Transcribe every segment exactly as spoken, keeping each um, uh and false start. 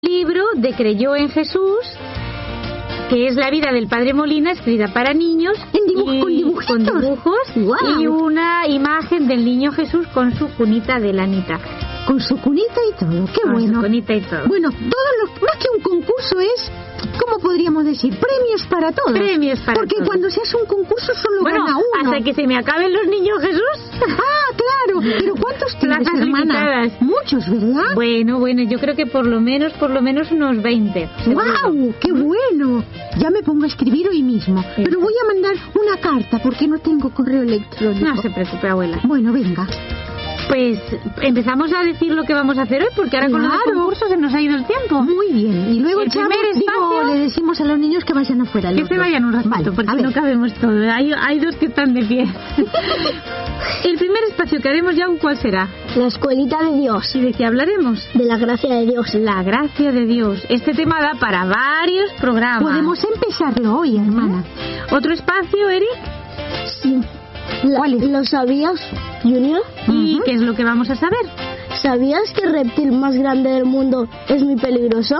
libro de Creyó en Jesús, que es la vida del Padre Molina, escrita para niños, ¿En dibuj- y, con dibujitos? con dibujos, Guau. y una imagen del niño Jesús con su cunita de lanita. Con su cunita y todo, qué Con bueno. su cunita y todo. Bueno, todos los, más que un concurso es, ¿cómo podríamos decir? Premios para todos. Premios para Porque todos. cuando se hace un concurso solo Bueno, gana uno. hasta que se me acaben los niños Jesús. Ah, claro. Pero ¿cuántos tienes, Plazas hermana? limitadas. Muchos, ¿verdad? Bueno, bueno, yo creo que por lo menos, por lo menos unos veinte. seguro. ¡Guau! ¡Qué bueno! Ya me pongo a escribir hoy mismo. Sí. Pero voy a mandar una carta porque no tengo correo electrónico. No se preocupe, abuela. Bueno, venga. Pues empezamos a decir lo que vamos a hacer hoy, porque ahora con los Claro. concursos se nos ha ido el tiempo. Muy bien. Y luego, El chavos, primer digo, espacio- le decimos a los niños que vayan afuera. Que los se dos. vayan un ratito, Vale, porque a ver. no cabemos todos. Hay, hay dos que están de pie. El primer espacio que haremos ya, ¿cuál será? La escuelita de Dios, ¿Y de qué hablaremos? de la gracia de Dios. La gracia de Dios. Este tema da para varios programas. Podemos empezarlo hoy, hermana. ¿Otro espacio, Eric? Sí. La- ¿Cuál es? ¿Lo sabías, Junior? ¿Y Ujú. qué es lo que vamos a saber? ¿Sabías que el reptil más grande del mundo es muy peligroso?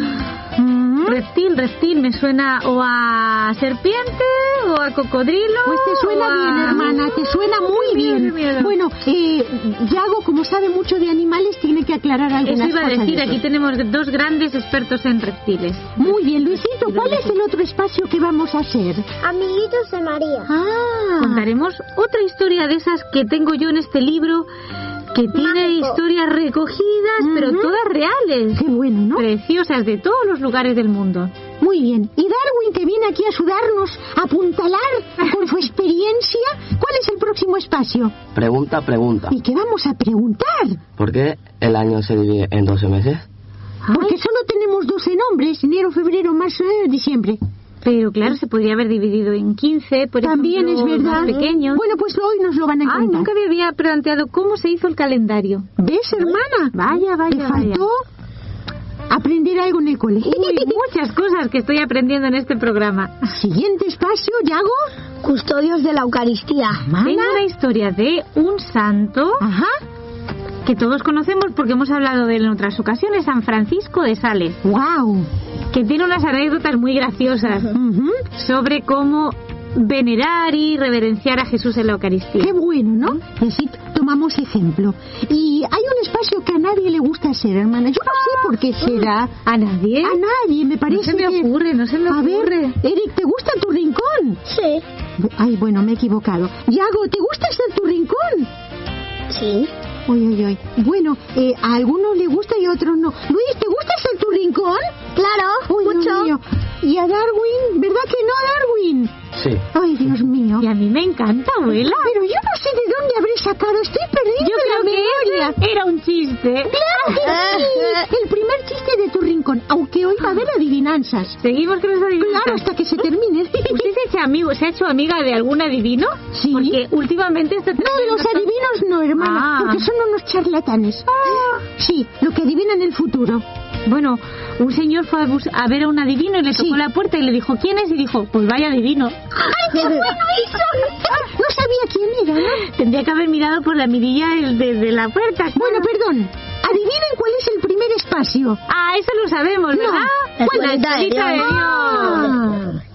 Mm, Reptil, reptil, me suena o a serpiente o a cocodrilo. Pues te suena o a- bien, hermana, te suena muy Qué miedo, bien. qué miedo. Bueno, eh, Yago, como sabe mucho de animales, tiene que aclarar algunas Eso iba a cosas decir, de aquí eso. tenemos dos grandes expertos en reptiles. Muy bien, Luisito, ¿cuál es el otro espacio que vamos a hacer? Amiguitos de María. Ah, Contaremos otra historia de esas que tengo yo en este libro, que tiene Mágico. historias recogidas, pero Ujú. todas reales. qué bueno, ¿no? Preciosas, de todos los lugares del mundo. Muy bien. Y Darwin, que viene aquí a ayudarnos a apuntalar con su experiencia, ¿cuál es el próximo espacio? Pregunta, pregunta. ¿Y qué vamos a preguntar? ¿Por qué el año se divide en doce meses? Porque solo tenemos doce nombres, enero, febrero, marzo, eh, diciembre. Pero claro, se podría haber dividido en quince, por También es ejemplo, verdad. más pequeños. Bueno, pues hoy nos lo van a Ay, contar. nunca me había planteado cómo se hizo el calendario. ¿Ves, hermana? Vaya, vaya, Te vaya. faltó aprender algo en el colegio. Uy, muchas cosas que estoy aprendiendo en este programa. Siguiente espacio, Yago. Custodios de la Eucaristía. Mana. Tengo una historia de un santo Ajá. que todos conocemos porque hemos hablado de él en otras ocasiones, San Francisco de Sales, Wow. que tiene unas anécdotas muy graciosas sobre cómo venerar y reverenciar a Jesús en la Eucaristía. Qué bueno, ¿no? Y así tomamos ejemplo. Y hay un espacio que a nadie le gusta hacer, hermana. Yo no sé por qué será. ¿A nadie? A nadie, me parece No se me que... ocurre, no se me A ocurre. ver, Eric, ¿te gusta tu rincón? Sí. Ay, bueno, me he equivocado. Yago, ¿te gusta hacer tu rincón? Sí. Uy, uy, uy. Bueno, eh, a algunos le gusta y a otros no. Luis, ¿te gusta hacer tu rincón? Claro, Uy, Dios mucho. mío. Y a Darwin, ¿verdad que no, Darwin? Sí. Ay, Dios mío. Y a mí me encanta, abuela. Pero yo no sé de dónde habré sacado. Estoy perdiendo Yo creo la que memoria. ese era un chiste. ¡Claro que sí! El primer chiste de tu rincón. Aunque hoy va a haber adivinanzas. Seguimos con los adivinanzas. Claro, hasta que se termine. ¿Usted se ha hecho amigo, se ha hecho amiga de algún adivino? Sí. Porque últimamente está No, de los trayendo- adivinos no, hermana. Ah. Porque son unos charlatanes. Sí, lo que adivinan el futuro. Bueno, un señor fue a, bus- a ver a un adivino y le tocó Sí. la puerta y le dijo, ¿quién es? Y dijo, pues vaya adivino. ¡Ay, qué bueno eso! No sabía quién era, ¿no? Tendría que haber mirado por la mirilla del- de, de la puerta. Bueno, perdón. Adivinen cuál es el primer espacio. Ah, eso lo sabemos, ¿verdad? La ¿Cuál? La escuelita de escuelita de Dios. Dios. Ah.